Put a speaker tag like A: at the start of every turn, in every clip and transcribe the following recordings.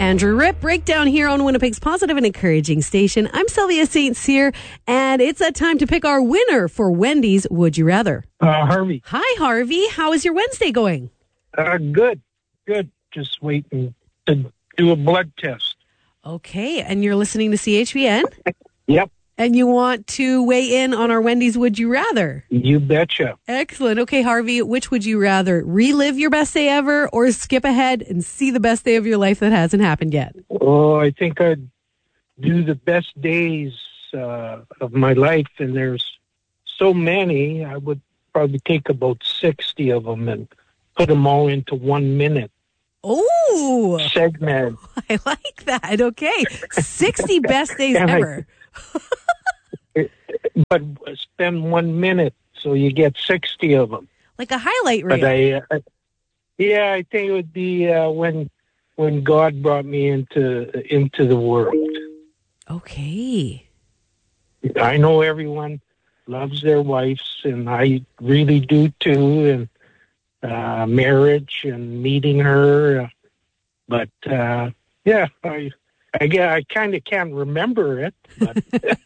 A: Andrew Ripp. Breakdown here on Winnipeg's positive and encouraging station. I'm Sylvia St. Cyr, and it's that time to pick our winner for Wendy's Would You Rather.
B: Harvey.
A: Hi, Harvey. How is your Wednesday going?
B: Good. Just waiting to do a blood test.
A: Okay, and you're listening to CHBN?
B: Yep.
A: And you want to weigh in on our Wendy's Would You Rather?
B: You betcha.
A: Excellent. Okay, Harvey, which would you rather? Relive your best day ever or skip ahead and see the best day of your life that hasn't happened yet?
B: Oh, I think I'd do the best days of my life, and there's so many. I would probably take about 60 of them and put them all into 1 minute.
A: Oh,
B: segment.
A: I like that. Okay. 60 best days ever.
B: But spend 1 minute so you get 60 of them.
A: Like a highlight reel.
B: But I think it would be when God brought me into the world.
A: Okay.
B: I know everyone loves their wives, and I really do too, and marriage and meeting her. But I kind of can't remember it, but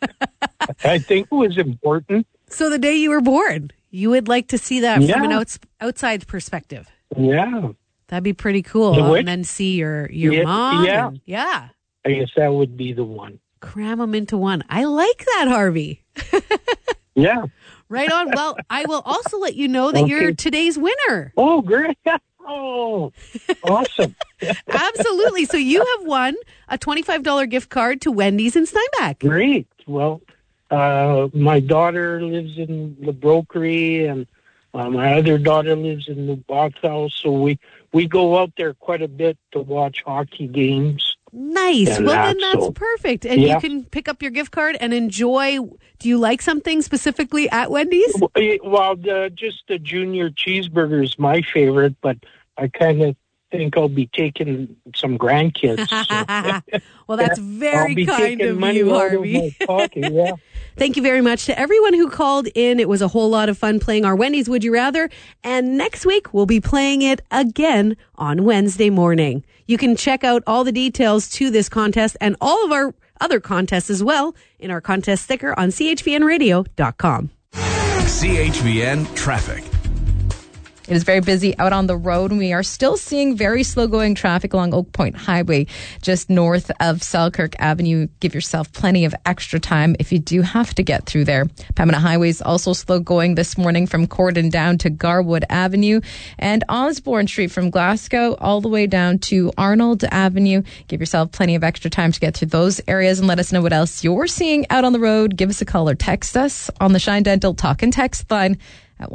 B: I think it was important.
A: So the day you were born, you would like to see that from an outside perspective.
B: Yeah.
A: That'd be pretty cool. And then see your mom.
B: Yeah. I guess that would be the one.
A: Cram them into one. I like that, Harvey.
B: Yeah.
A: Right on. Well, I will also let you know that you're today's winner.
B: Oh, great. Oh, awesome.
A: Absolutely. So you have won a $25 gift card to Wendy's in Steinbach.
B: Great. Well, my daughter lives in the Brokery, and my other daughter lives in New Boxhouse, so we go out there quite a bit to watch hockey games.
A: Nice. Well, then that's perfect. And you can pick up your gift card and enjoy. Do you like something specifically at Wendy's?
B: Well, just the junior cheeseburger is my favorite, but I kind of think I'll be taking some grandkids. So.
A: Well, that's very kind of you, Harvey.
B: Yeah.
A: Thank you very much to everyone who called in. It was a whole lot of fun playing our Wendy's Would You Rather. And next week, we'll be playing it again on Wednesday morning. You can check out all the details to this contest and all of our other contests as well in our contest sticker on chbnradio.com.
C: CHBN Traffic.
D: It is very busy out on the road, and we are still seeing very slow-going traffic along Oak Point Highway, just north of Selkirk Avenue. Give yourself plenty of extra time if you do have to get through there. Pembina Highway is also slow-going this morning from Cordon down to Garwood Avenue, and Osborne Street from Glasgow all the way down to Arnold Avenue. Give yourself plenty of extra time to get through those areas, and let us know what else you're seeing out on the road. Give us a call or text us on the Shine Dental Talk and Text line at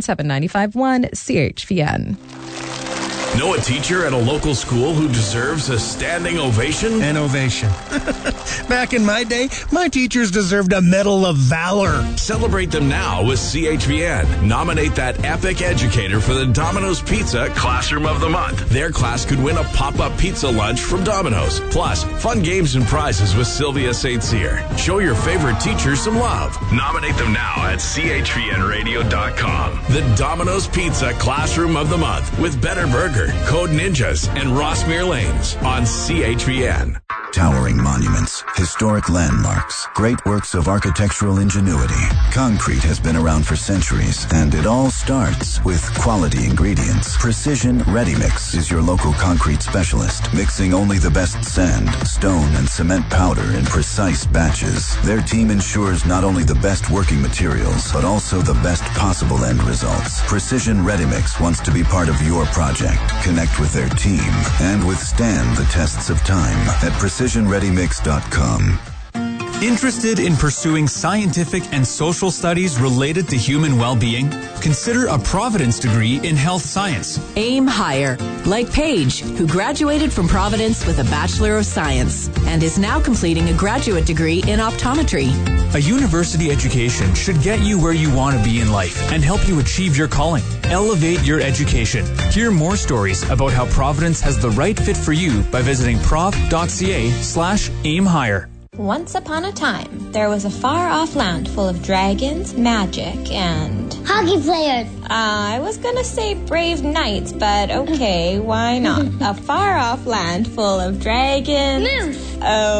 D: 1-877-951-CHVN.
C: Know a teacher at a local school who deserves a standing ovation?
E: An ovation. Back in my day, my teachers deserved a Medal of Valor.
C: Celebrate them now with CHVN. Nominate that epic educator for the Domino's Pizza Classroom of the Month. Their class could win a pop-up pizza lunch from Domino's. Plus, fun games and prizes with Sylvia St. Cyr. Show your favorite teacher some love. Nominate them now at chbnradio.com. The Domino's Pizza Classroom of the Month with Better Burger, Code Ninjas, and Rossmere Lanes on CHBN.
F: Towering monuments, historic landmarks, great works of architectural ingenuity. Concrete has been around for centuries, and it all starts with quality ingredients. Precision Ready Mix is your local concrete specialist, mixing only the best sand, stone, and cement powder in precise batches. Their team ensures not only the best working materials, but also the best possible end results. Precision Ready Mix wants to be part of your project. Connect with their team and withstand the tests of time at precisionreadymix.com.
G: Interested in pursuing scientific and social studies related to human well-being? Consider a Providence degree in health science.
H: Aim higher, like Paige, who graduated from Providence with a Bachelor of Science and is now completing a graduate degree in optometry.
G: A university education should get you where you want to be in life and help you achieve your calling. Elevate your education. Hear more stories about how Providence has the right fit for you by visiting prov.ca/aimhigher.
I: Once upon a time, there was a far-off land full of dragons, magic, and...
J: hockey players!
I: I was gonna say brave knights, but okay, why not? A far-off land full of dragons...
J: Moose!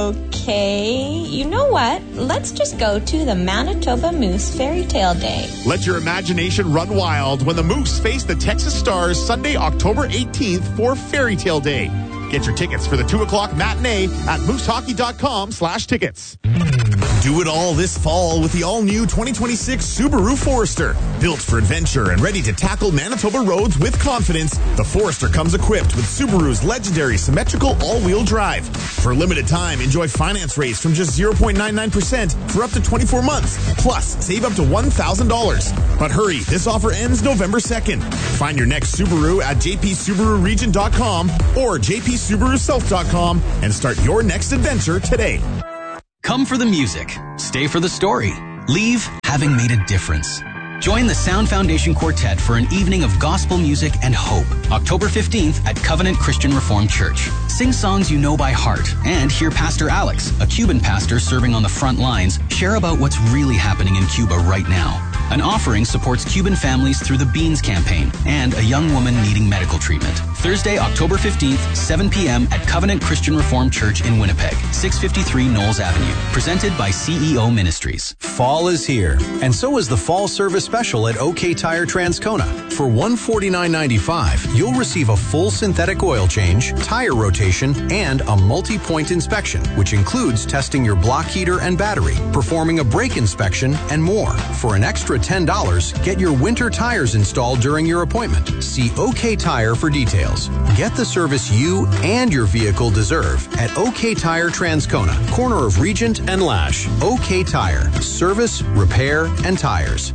I: Okay, you know what? Let's just go to the Manitoba Moose Fairy Tale Day.
K: Let your imagination run wild when the Moose face the Texas Stars Sunday, October 18th for Fairy Tale Day. Get your tickets for the 2 o'clock matinee at moosehockey.com/tickets. Do it all this fall with the all-new 2026 Subaru Forester. Built for adventure and ready to tackle Manitoba roads with confidence, the Forester comes equipped with Subaru's legendary symmetrical all-wheel drive. For a limited time, enjoy finance rates from just 0.99% for up to 24 months. Plus, save up to $1,000. But hurry, this offer ends November 2nd. Find your next Subaru at jpsubaruregion.com or jpsubaruself.com and start your next adventure today.
L: Come for the music. Stay for the story. Leave having made a difference. Join the Sound Foundation Quartet for an evening of gospel music and hope. October 15th at Covenant Christian Reformed Church. Sing songs you know by heart and hear Pastor Alex, a Cuban pastor serving on the front lines, share about what's really happening in Cuba right now. An offering supports Cuban families through the Beans campaign and a young woman needing medical treatment. Thursday, October 15th, 7 p.m. at Covenant Christian Reformed Church in Winnipeg, 653 Knowles Avenue. Presented by CEO Ministries.
M: Fall is here, and so is the Fall Service Special at OK Tire Transcona. For $149.95, you'll receive a full synthetic oil change, tire rotation, and a multi-point inspection, which includes testing your block heater and battery, performing a brake inspection, and more. For an extra $10, get your winter tires installed during your appointment. See OK Tire for details. Get the service you and your vehicle deserve at OK Tire Transcona, corner of Regent and Lash. OK Tire. Service, repair, and tires.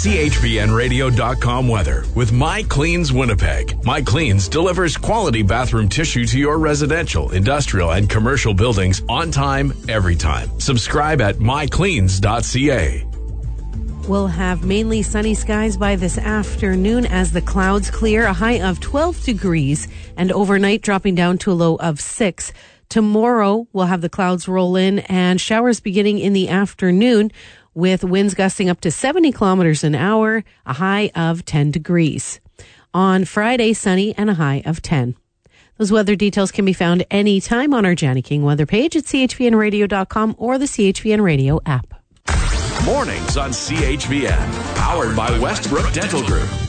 C: CHBNradio.com weather with My Cleans Winnipeg. My Cleans delivers quality bathroom tissue to your residential, industrial, and commercial buildings on time, every time. Subscribe at mycleans.ca.
A: We'll have mainly sunny skies by this afternoon as the clouds clear, a high of 12 degrees, and overnight dropping down to a low of 6. Tomorrow, we'll have the clouds roll in and showers beginning in the afternoon with winds gusting up to 70 kilometers an hour, a high of 10 degrees. On Friday, sunny and a high of 10. Those weather details can be found anytime on our Jani King weather page at chbnradio.com or the CHBN Radio app.
C: Mornings on CHBN, powered by Westbrook Dental Group.